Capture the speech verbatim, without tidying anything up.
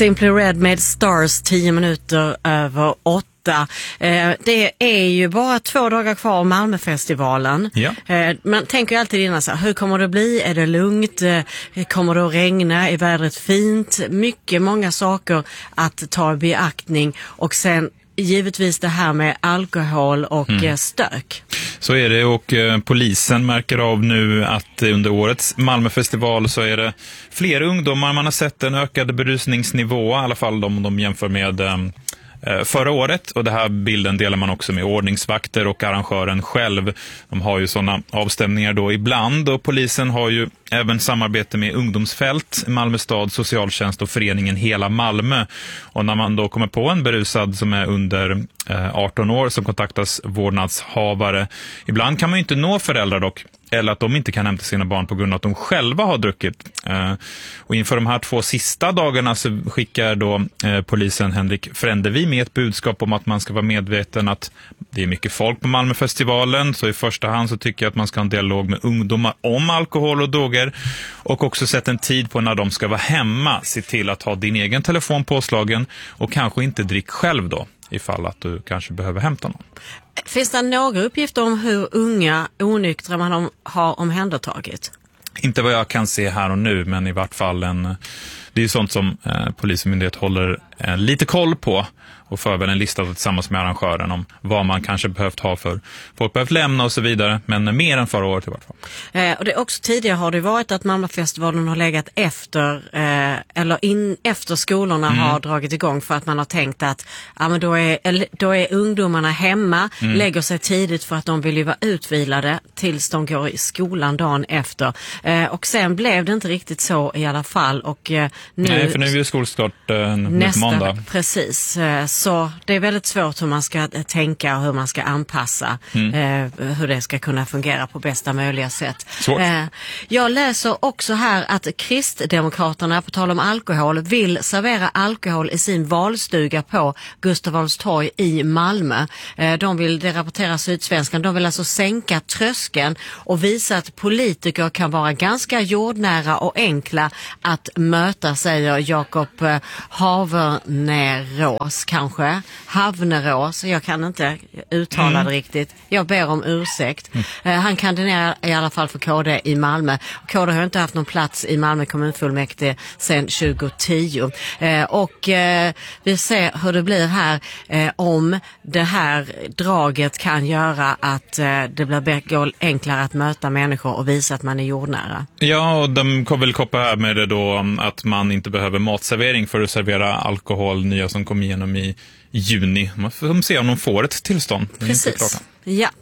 Simply Red med Stars, tio minuter över åtta. Eh, det är ju bara två dagar kvar av Malmöfestivalen. Ja. Eh, man tänker ju alltid innan så här, hur kommer det bli? Är det lugnt? Eh, kommer det att regna? Är vädret fint? Mycket, många saker att ta i beaktning. Och sen givetvis det här med alkohol och mm. stök. Så är det, och eh, polisen märker av nu att under årets Malmöfestival så är det fler ungdomar. Man har sett en ökad berusningsnivå, i alla fall om de jämför med eh, förra året. Och det här bilden delar man också med ordningsvakter och arrangören själv. De har ju sådana avstämningar då ibland, och polisen har ju även samarbete med ungdomsfält, Malmö stad, socialtjänst och föreningen Hela Malmö. Och när man då kommer på en berusad som är under eh, arton år som kontaktas vårdnadshavare. Ibland kan man ju inte nå föräldrar dock, eller att de inte kan hämta sina barn på grund av att de själva har druckit. Eh, och inför de här två sista dagarna så skickar då eh, polisen Henrik Frändevi med ett budskap om att man ska vara medveten att det är mycket folk på Malmöfestivalen. Så i första hand så tycker jag att man ska ha en dialog med ungdomar om alkohol och droger. Och också sätta en tid på när de ska vara hemma. Se till att ha din egen telefon påslagen och kanske inte drick själv då, ifall att du kanske behöver hämta någon. Finns det några uppgifter om hur unga onyktra man har omhändertagit? Inte vad jag kan se här och nu, men i vart fall en, det är ju sånt som eh, polismyndighet håller eh, lite koll på och för väl en lista tillsammans med arrangören om vad man kanske behövt ha för folk behövt lämna och så vidare, men mer än förra året i vart fall. Eh, och det också tidigare har det varit att Malmöfestivalen har legat efter eh, eller in, efter skolorna mm. har dragit igång, för att man har tänkt att ja, men då, är, eller, då är ungdomarna hemma, mm. lägger sig tidigt för att de vill ju vara utvilade tills de går i skolan dagen efter. Eh, och sen blev det inte riktigt så i alla fall. Och, eh, nu, Nej, för nu är ju skolstart eh, nästa måndag. Precis. Eh, Så det är väldigt svårt hur man ska tänka och hur man ska anpassa mm. eh, hur det ska kunna fungera på bästa möjliga sätt. Eh, jag läser också här att Kristdemokraterna, på tal om alkohol, vill servera alkohol i sin valstuga på Gustav Adolfs torg i Malmö. Eh, de vill, det rapporterar Sydsvenskan, de vill alltså sänka tröskeln och visa att politiker kan vara ganska jordnära och enkla att möta, säger Jakob eh, Havernerås kanske. Havnerås, jag kan inte uttala mm. det riktigt. Jag ber om ursäkt. Mm. Uh, han kandiderar i alla fall för K D i Malmö. K D har inte haft någon plats i Malmö kommunfullmäktige sedan tjugo tio. Uh, och uh, vi ser hur det blir här uh, om det här draget kan göra att uh, det blir enklare att möta människor och visa att man är jordnära. Ja, och de kommer väl koppla här med det då att man inte behöver matservering för att servera alkohol, nya som kommer igenom i juni. Man får se om de får ett tillstånd. Precis. Ja.